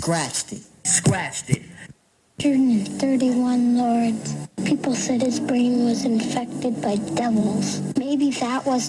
scratched it. Scratched it. 131 lords. People said his brain was infected by devils. Maybe that was